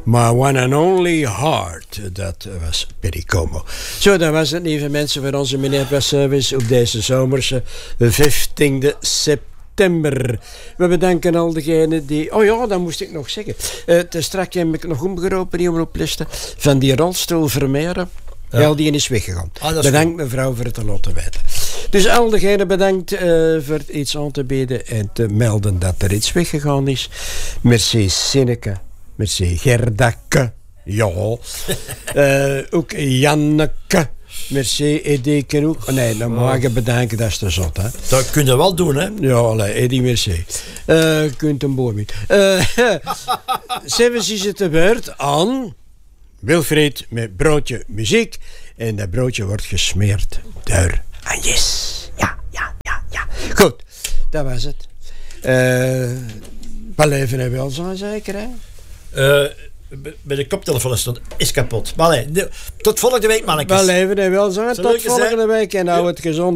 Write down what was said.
My One and Only Heart, dat was Perry Como. Zo, dat was het, lieve mensen, voor onze Minneapolis-service op deze zomerse 15e september. We bedanken al degenen die... Oh ja, dat moest ik nog zeggen. Straks heb ik nog omgeroepen, die omroeplisten, van die rolstoel Vermeeren. Ja, die is weggegaan. Bedankt mevrouw voor het te laten weten. Dus al degenen bedankt voor iets aan te bieden en te melden dat er iets weggegaan is. Merci Sinneke. Merci Gerdake. Ja. Ook Janneke. Merci Eddie ook. Oh, nee, dan mag ik bedanken, dat is te zot, hè. Dat kun je wel doen, hè? Ja, allee, Eddie, merci. Kunt een boom niet. Zelfs is het de beurt aan Wilfried met broodje muziek. En dat broodje wordt gesmeerd door Agnes. Ja. Goed, dat was het. Wel even en welzijn, zeker, hè? Bij de koptelefoon is kapot. Maar nee, tot volgende week, mannetjes. Wel even en welzijn. Tot volgende week en hou het gezond.